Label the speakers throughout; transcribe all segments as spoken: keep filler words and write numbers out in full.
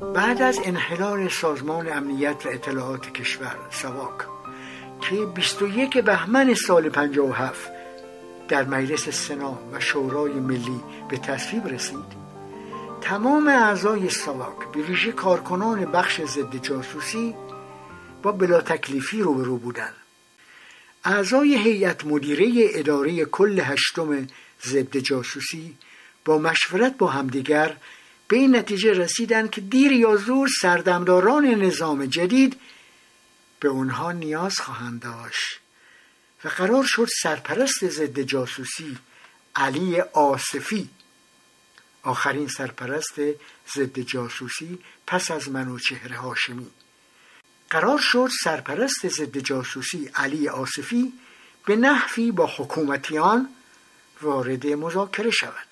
Speaker 1: بعد از انحلال سازمان امنیت و اطلاعات کشور ساواک که بیست و یک بهمن سال پنجاه و هفت در مجلس سنا و شورای ملی به تصویب رسید، تمام اعضای ساواک به ویژه کارکنان بخش ضد جاسوسی با بلا تکلیفی روبرو بودند. اعضای هیئت مدیره اداره کل هشتم ضد جاسوسی با مشورت با همدیگر به این نتیجه رسیدند که دیر یا زود سردمداران نظام جدید به اونها نیاز خواهند داشت و قرار شد سرپرست ضد جاسوسی علی آصفی، آخرین سرپرست ضد جاسوسی پس از منوچهر هاشمی، قرار شد سرپرست ضد جاسوسی علی آصفی به نحوی با حکومتیان وارد مذاکره شود.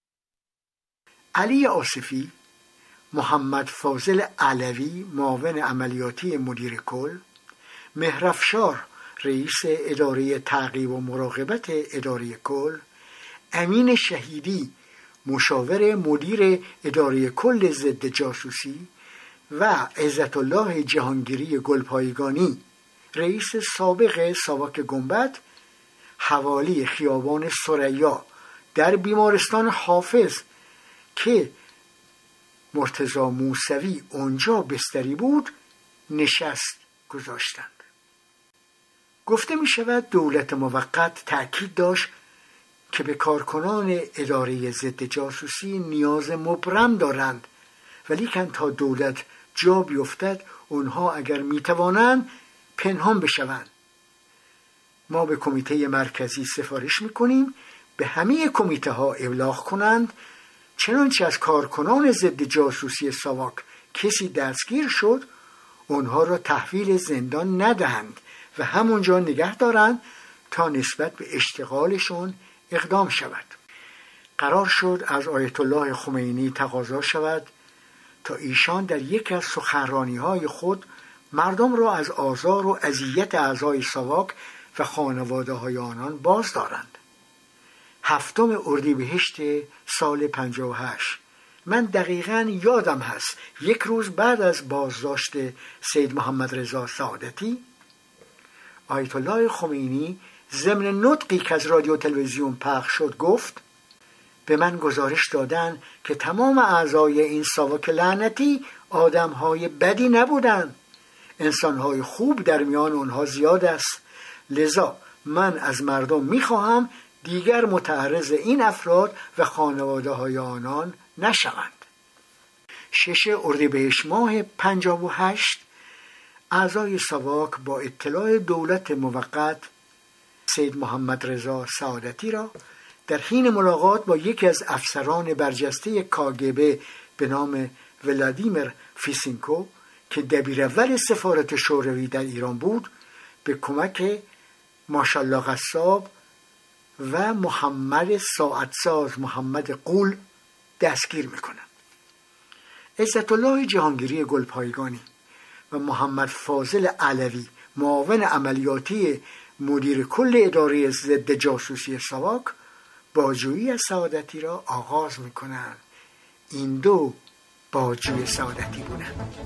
Speaker 1: علی آصفی، محمد فاضل علوی معاون عملیاتی مدیر کل، مهرافشار رئیس اداره تعقیب و مراقبت اداره کل، امین شهیدی مشاور مدیر اداره کل ضد جاسوسی و عزت الله جهانگیری گلپایگانی رئیس سابق ساواک گنبد حوالی خیابان ثریا در بیمارستان حافظ که مرتضی موسوی اونجا بستری بود نشست گذاشتند. گفته می شود دولت موقت تأکید داشت که به کارکنان اداره ضد جاسوسی نیاز مبرم دارند، ولی کن تا دولت جا بیفتد اونها اگر می توانند پنهان بشوند. ما به کمیته مرکزی سفارش می کنیم به همه کمیته ها ابلاغ کنند چنانچه از کارکنان ضد جاسوسی ساواک کسی دستگیر شد اونها را تحویل زندان ندهند و همونجا نگه دارند تا نسبت به اشتغالشون اقدام شود. قرار شد از آیت الله خمینی تقاضا شود تا ایشان در یکی از سخنرانی‌های خود مردم را از آزار و اذیت اعضای ساواک و خانواده‌های آنان باز دارند. هفتم اردیبهشت سال پنجاه و هشت من دقیقاً یادم هست یک روز بعد از بازداشت سید محمد رضا سعادتی، آیت الله خمینی ضمن نطقی که از رادیو تلویزیون پخش شد گفت: به من گزارش دادن که تمام اعضای این ساواک لعنتی آدم‌های بدی نبودند، انسان‌های خوب در میان آنها زیاد است، لذا من از مردم می‌خواهم دیگر متعرض این افراد و خانواده‌های آنان نشوند. شش اردیبهشت ماه پنجاه و هشت اعضای ساواک با اطلاع دولت موقت سید محمد رضا سعادتی را در حین ملاقات با یکی از افسران برجسته کاگبه به نام ولادیمیر فیسینکو که دبیر اول سفارت شوروی در ایران بود به کمک ماشالله قصاب و محمد ساعتساز محمد قول دستگیر میکنند. عزت الله جهانگیری گلپایگانی و محمد فاضل علوی معاون عملیاتی مدیر کل اداره ضد جاسوسی ساواک بازجویی از سعادتی را آغاز میکنند. این دو بازجوی سعادتی بودند.